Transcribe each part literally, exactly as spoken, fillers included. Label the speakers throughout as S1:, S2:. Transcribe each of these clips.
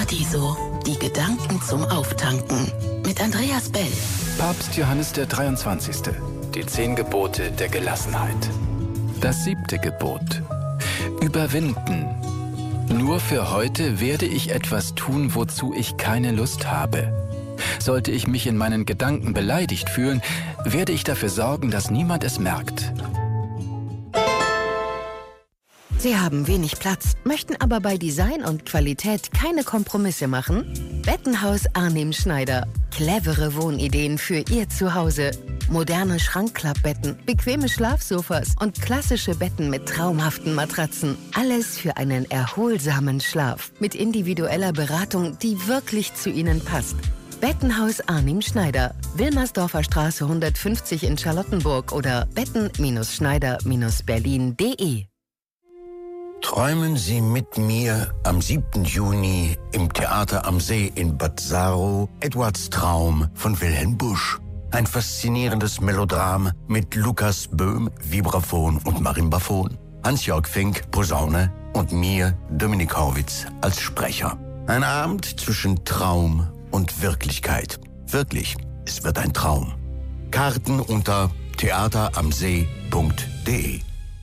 S1: Paradiso. Die Gedanken zum Auftanken. Mit Andreas Bell.
S2: Papst Johannes der dreiundzwanzigste. Die zehn Gebote der Gelassenheit. Das siebte Gebot. Überwinden. Nur für heute werde ich etwas tun, wozu ich keine Lust habe. Sollte ich mich in meinen Gedanken beleidigt fühlen, werde ich dafür sorgen, dass niemand es merkt.
S3: Sie haben wenig Platz, möchten aber bei Design und Qualität keine Kompromisse machen? Bettenhaus Arnim Schneider. Clevere Wohnideen für Ihr Zuhause. Moderne Schrankklappbetten, bequeme Schlafsofas und klassische Betten mit traumhaften Matratzen. Alles für einen erholsamen Schlaf. Mit individueller Beratung, die wirklich zu Ihnen passt. Bettenhaus Arnim Schneider. Wilmersdorfer Straße hundertfünfzig in Charlottenburg oder betten Schneider Berlin punkt de.
S4: Träumen Sie mit mir am siebten Juni im Theater am See in Bad Saro Edwards Traum von Wilhelm Busch. Ein faszinierendes Melodram mit Lukas Böhm, Vibraphon und Marimbaphon, Hans-Jörg Fink, Posaune und mir, Dominik Horwitz, als Sprecher. Ein Abend zwischen Traum und Wirklichkeit. Wirklich, es wird ein Traum. Karten unter theater am see punkt de.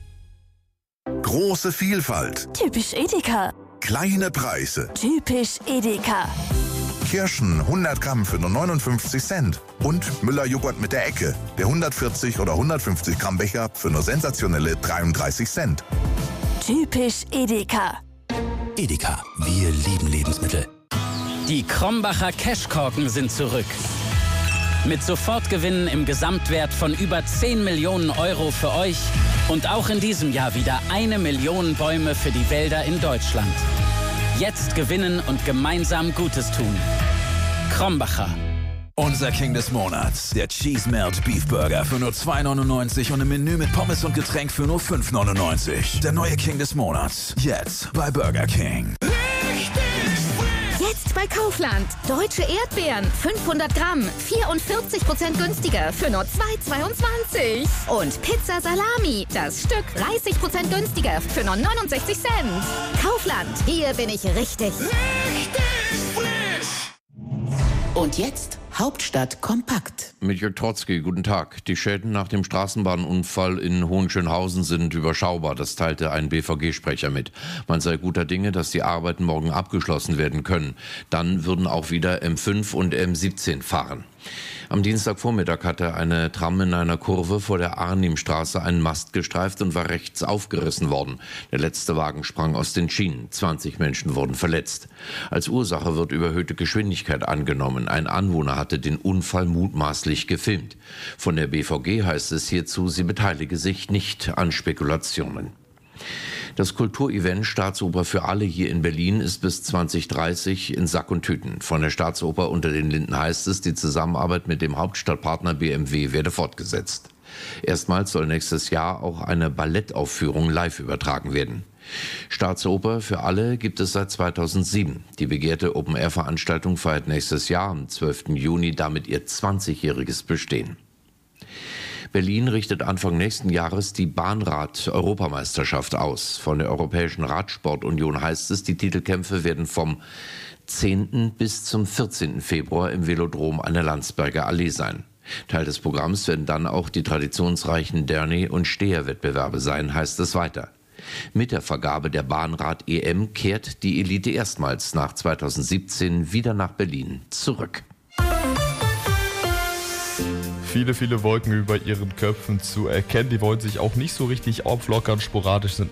S5: Große Vielfalt.
S6: Typisch Edeka.
S5: Kleine Preise.
S6: Typisch Edeka.
S5: Kirschen hundert Gramm für nur neunundfünfzig Cent. Und Müller-Joghurt mit der Ecke. Der hundertvierzig oder hundertfünfzig Gramm Becher für nur sensationelle dreiunddreißig Cent.
S6: Typisch Edeka.
S7: Edeka, wir lieben Lebensmittel.
S8: Die Krombacher Cashkorken sind zurück. Mit Sofortgewinnen im Gesamtwert von über zehn Millionen Euro für euch und auch in diesem Jahr wieder eine Million Bäume für die Wälder in Deutschland. Jetzt gewinnen und gemeinsam Gutes tun. Krombacher.
S7: Unser King des Monats, der Cheese Melt Beef Burger für nur zwei neunundneunzig und im Menü mit Pommes und Getränk für nur fünf neunundneunzig. Der neue King des Monats, jetzt bei Burger King.
S9: Jetzt bei Kaufland. Deutsche Erdbeeren, fünfhundert Gramm, vierundvierzig Prozent günstiger für nur zwei zweiundzwanzig. Und Pizza Salami, das Stück dreißig Prozent günstiger für nur neunundsechzig Cent. Kaufland, hier bin ich richtig.
S1: Richtig frisch. Und jetzt Hauptstadt kompakt.
S10: Mit Jörg Trotzki, guten Tag. Die Schäden nach dem Straßenbahnunfall in Hohenschönhausen sind überschaubar. Das teilte ein B V G-Sprecher mit. Man sei guter Dinge, dass die Arbeiten morgen abgeschlossen werden können. Dann würden auch wieder M fünf und M siebzehn fahren. Am Dienstagvormittag hatte eine Tram in einer Kurve vor der Arnimstraße einen Mast gestreift und war rechts aufgerissen worden. Der letzte Wagen sprang aus den Schienen. zwanzig Menschen wurden verletzt. Als Ursache wird überhöhte Geschwindigkeit angenommen. Ein Anwohner hatte den Unfall mutmaßlich gefilmt. Von der B V G heißt es hierzu, sie beteilige sich nicht an Spekulationen. Das Kulturevent Staatsoper für alle hier in Berlin ist bis zwanzig dreißig in Sack und Tüten. Von der Staatsoper unter den Linden heißt es, die Zusammenarbeit mit dem Hauptstadtpartner B M W werde fortgesetzt. Erstmals soll nächstes Jahr auch eine Ballettaufführung live übertragen werden. Staatsoper für alle gibt es seit zweitausendsieben. Die begehrte Open-Air-Veranstaltung feiert nächstes Jahr am zwölften Juni damit ihr zwanzigjähriges Bestehen. Berlin richtet Anfang nächsten Jahres die Bahnrad-Europameisterschaft aus. Von der Europäischen Radsportunion heißt es, die Titelkämpfe werden vom zehnten bis zum vierzehnten Februar im Velodrom an der Landsberger Allee sein. Teil des Programms werden dann auch die traditionsreichen Derny- und Steherwettbewerbe sein, heißt es weiter. Mit der Vergabe der Bahnrad-E M kehrt die Elite erstmals nach zweitausendsiebzehn wieder nach Berlin zurück.
S11: Viele, viele Wolken über ihren Köpfen zu erkennen. Die wollen sich auch nicht so richtig auflockern. Sporadisch sind